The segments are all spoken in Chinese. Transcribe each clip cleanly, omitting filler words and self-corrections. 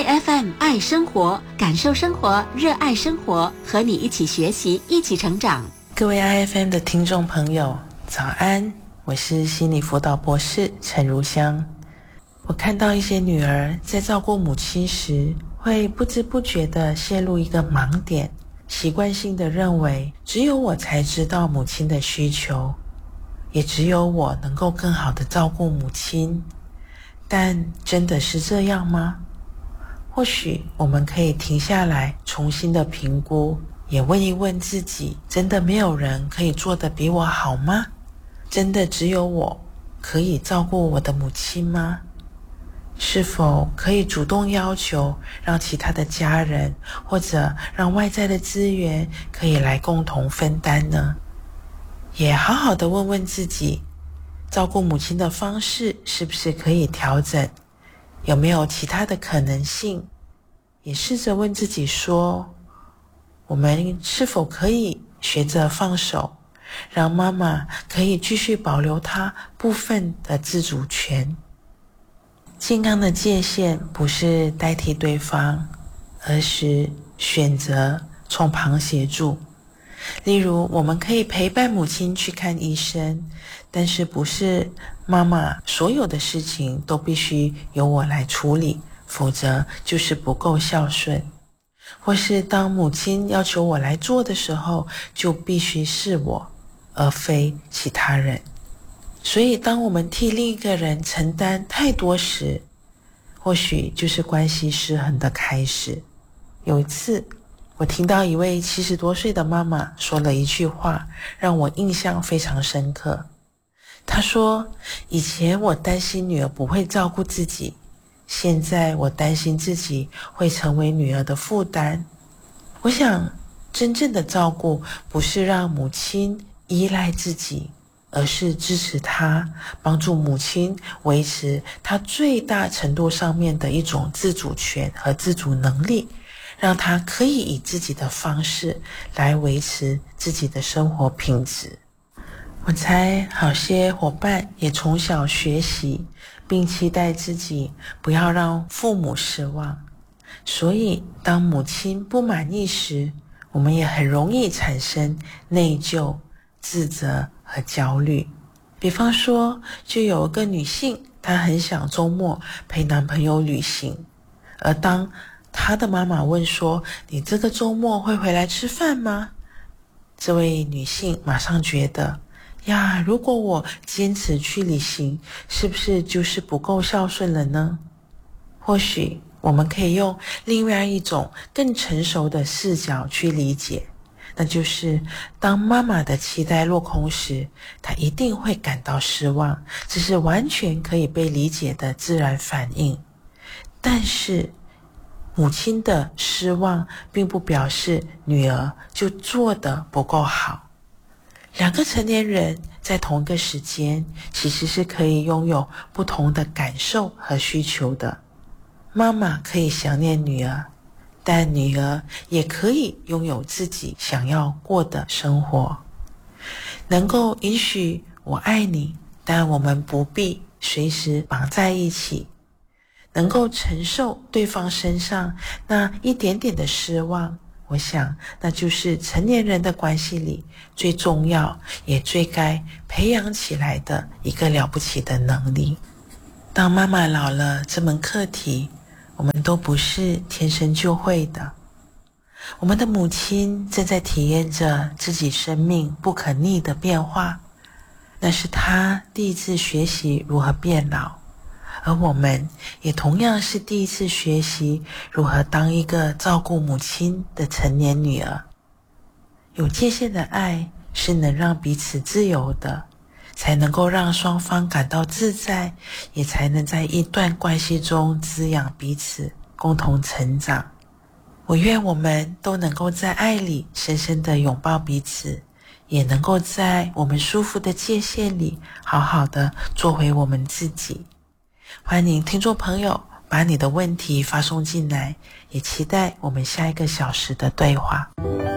爱 FM 爱生活，感受生活，热爱生活，和你一起学习，一起成长。 各位爱 FM 的听众朋友，早安，我是心理辅导博士陈如香。我看到一些女儿在照顾母亲时，会不知不觉地陷入一个盲点，习惯性地认为只有我才知道母亲的需求，也只有我能够更好地照顾母亲。但真的是这样吗？或许我们可以停下来重新的评估，也问一问自己，真的没有人可以做得比我好吗？真的只有我可以照顾我的母亲吗？是否可以主动要求让其他的家人或者让外在的资源可以来共同分担呢？也好好的问问自己，照顾母亲的方式是不是可以调整？有没有其他的可能性？也试着问自己说，我们是否可以学着放手，让妈妈可以继续保留她部分的自主权？健康的界限不是代替对方，而是选择从旁协助。例如，我们可以陪伴母亲去看医生，但是不是妈妈所有的事情都必须由我来处理，否则就是不够孝顺。或是当母亲要求我来做的时候，就必须是我，而非其他人。所以当我们替另一个人承担太多时，或许就是关系失衡的开始。有一次我听到一位70多岁的妈妈说了一句话，让我印象非常深刻。她说，以前我担心女儿不会照顾自己，现在我担心自己会成为女儿的负担。我想真正的照顾不是让母亲依赖自己，而是支持她，帮助母亲维持她最大程度上面的一种自主权和自主能力，让她可以以自己的方式来维持自己的生活品质。我猜好些伙伴也从小学习，并期待自己不要让父母失望。所以当母亲不满意时，我们也很容易产生内疚、自责和焦虑。比方说，就有一个女性，她很想周末陪男朋友旅行，而当她的妈妈问说，你这个周末会回来吃饭吗？这位女性马上觉得，呀，如果我坚持去旅行，是不是就是不够孝顺了呢？或许我们可以用另外一种更成熟的视角去理解，那就是当妈妈的期待落空时，她一定会感到失望，这是完全可以被理解的自然反应。但是母亲的失望并不表示女儿就做得不够好。两个成年人在同一个时间其实是可以拥有不同的感受和需求的。妈妈可以想念女儿，但女儿也可以拥有自己想要过的生活。能够允许我爱你，但我们不必随时绑在一起。能够承受对方身上那一点点的失望，我想那就是成年人的关系里最重要也最该培养起来的一个了不起的能力。当妈妈老了这门课题，我们都不是天生就会的。我们的母亲正在体验着自己生命不可逆的变化，那是她第一次学习如何变老，而我们也同样是第一次学习如何当一个照顾母亲的成年女儿。有界限的爱是能让彼此自由的，才能够让双方感到自在，也才能在一段关系中滋养彼此，共同成长。我愿我们都能够在爱里深深地拥抱彼此，也能够在我们舒服的界限里好好的做回我们自己。欢迎听众朋友把你的问题发送进来，也期待我们下一个小时的对话。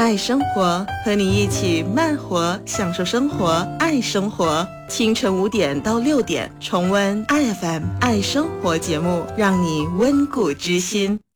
爱生活，和你一起慢活，享受生活，爱生活。清晨5点到6点，重温 IFM 爱生活节目，让你温故知新。